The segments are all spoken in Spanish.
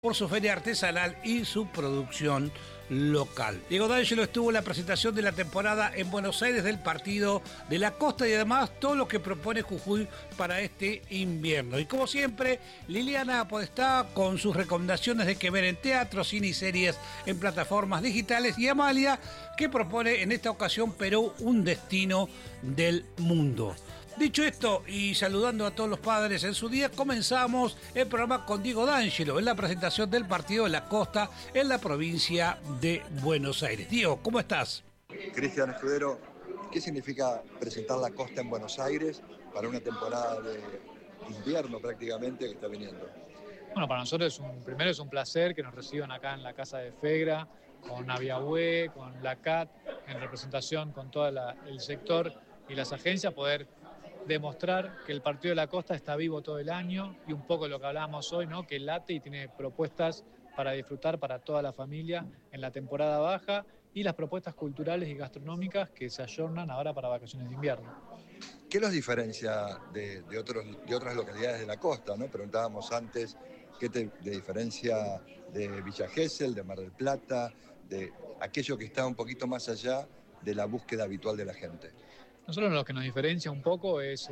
por su feria artesanal y su producción local. Diego D'Angelo estuvo en la presentación de la temporada en Buenos Aires del partido de la costa y además todo lo que propone Jujuy para este invierno. Y como siempre, Liliana Podestá con sus recomendaciones de que ver en teatro, cine y series en plataformas digitales, y Amalia, que propone en esta ocasión Perú, un destino del mundo. Dicho esto, y saludando a todos los padres en su día, comenzamos el programa con Diego D'Angelo en la presentación del partido de la costa en la provincia de Buenos Aires. Diego, ¿cómo estás? Cristian Escudero, ¿qué significa presentar la costa en Buenos Aires para una temporada de invierno prácticamente que está viniendo? Bueno, para nosotros primero es un placer que nos reciban acá en la Casa de Fegra, con Aviahue, con la CAT, en representación con todo el sector y las agencias, poder demostrar que el Partido de la Costa está vivo todo el año y un poco lo que hablábamos hoy, ¿no? Que late y tiene propuestas para disfrutar para toda la familia en la temporada baja y las propuestas culturales y gastronómicas que se ayornan ahora para vacaciones de invierno. ¿Qué los diferencia de otras localidades de la costa, ¿no? Preguntábamos antes, ¿qué te diferencia de Villa Gesell, de Mar del Plata, de aquello que está un poquito más allá de la búsqueda habitual de la gente? Nosotros lo que nos diferencia un poco es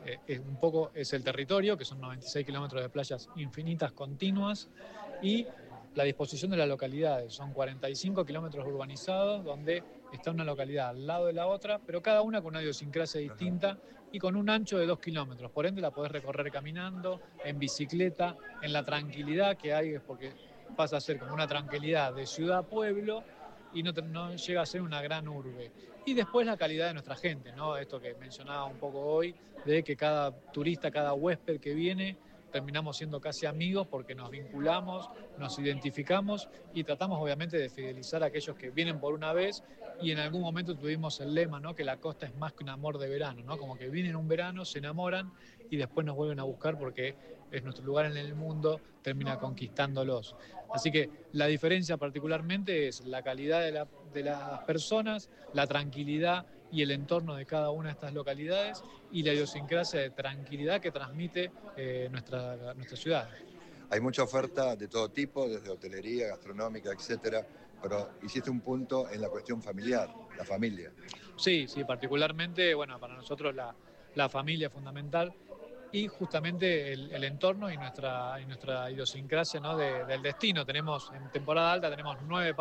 el territorio, que son 96 kilómetros de playas infinitas continuas, y la disposición de las localidades. Son 45 kilómetros urbanizados, donde está una localidad al lado de la otra, pero cada una con una idiosincrasia distinta y con un ancho de 2 kilómetros. Por ende la podés recorrer caminando, en bicicleta, en la tranquilidad que hay, es porque pasa a ser como una tranquilidad de ciudad a pueblo, y no llega a ser una gran urbe. Y después la calidad de nuestra gente, ¿no? Esto que mencionaba un poco hoy, de que cada turista, cada huésped que viene, terminamos siendo casi amigos porque nos vinculamos, nos identificamos y tratamos obviamente de fidelizar a aquellos que vienen por una vez, y en algún momento tuvimos el lema, ¿no? Que la costa es más que un amor de verano, ¿no? Como que vienen un verano, se enamoran y después nos vuelven a buscar porque es nuestro lugar en el mundo, termina conquistándolos. Así que la diferencia particularmente es la calidad de las personas, la tranquilidad y el entorno de cada una de estas localidades y la idiosincrasia de tranquilidad que transmite nuestra ciudad. Hay mucha oferta de todo tipo, desde hotelería, gastronómica, etcétera, pero hiciste un punto en la cuestión familiar, la familia. Sí, particularmente, bueno, para nosotros la familia es fundamental. Y justamente el entorno y nuestra idiosincrasia, ¿no? del destino. Tenemos en temporada alta tenemos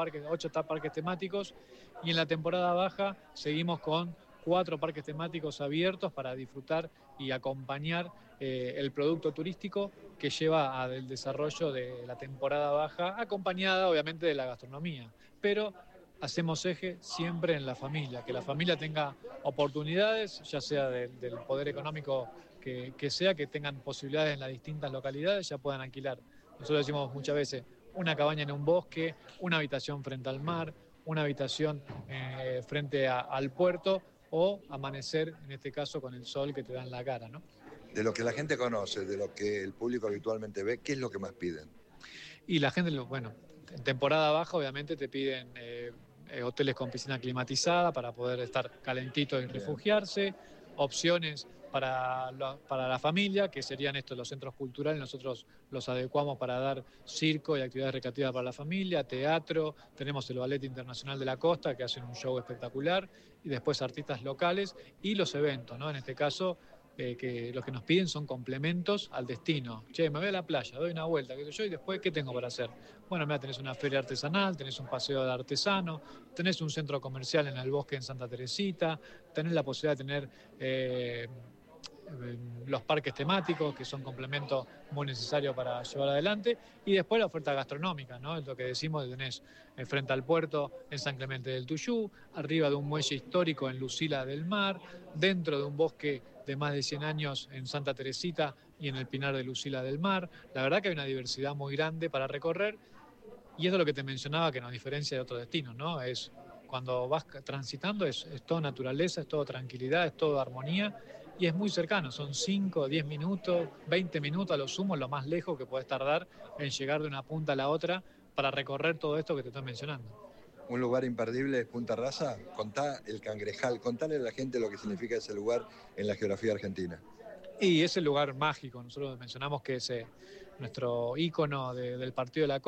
8 parques temáticos, y en la temporada baja seguimos con 4 parques temáticos abiertos para disfrutar y acompañar el producto turístico que lleva al desarrollo de la temporada baja, acompañada obviamente de la gastronomía. Pero hacemos eje siempre en la familia, que la familia tenga oportunidades, ya sea del poder económico que sea, que tengan posibilidades en las distintas localidades, ya puedan alquilar. Nosotros decimos muchas veces, una cabaña en un bosque, una habitación frente al mar, una habitación frente al puerto, o amanecer, en este caso, con el sol que te da en la cara, ¿no? De lo que la gente conoce, de lo que el público habitualmente ve, ¿qué es lo que más piden? Y la gente, bueno, en temporada baja obviamente te piden hoteles con piscina climatizada para poder estar calentitos y refugiarse, opciones para la familia, que serían los centros culturales. Nosotros los adecuamos para dar circo y actividades recreativas para la familia, teatro, tenemos el Ballet Internacional de la Costa, que hacen un show espectacular, y después artistas locales y los eventos, ¿no? En este caso, que los que nos piden son complementos al destino. Che, me voy a la playa, doy una vuelta, qué sé yo, y después, ¿qué tengo para hacer? Bueno, mira, tenés una feria artesanal, tenés un paseo de artesano, tenés un centro comercial en el bosque en Santa Teresita, tenés la posibilidad de tener los parques temáticos, que son complementos muy necesarios para llevar adelante, y después la oferta gastronómica, ¿no? Es lo que decimos, tenés frente al puerto en San Clemente del Tuyú, arriba de un muelle histórico en Lucila del Mar, dentro de un bosque de más de 100 años en Santa Teresita y en el Pinar de Lucila del Mar. La verdad que hay una diversidad muy grande para recorrer, y eso es lo que te mencionaba que nos diferencia de otros destinos, ¿no? Es cuando vas transitando, es todo naturaleza, es todo tranquilidad, es todo armonía, y es muy cercano, son 5, 10 minutos, 20 minutos a lo sumo, lo más lejos que puedes tardar en llegar de una punta a la otra para recorrer todo esto que te estoy mencionando. Un lugar imperdible es Punta Rasa. Contá el Cangrejal, contale a la gente lo que significa ese lugar en la geografía argentina. Y es el lugar mágico, nosotros mencionamos que nuestro ícono del partido de la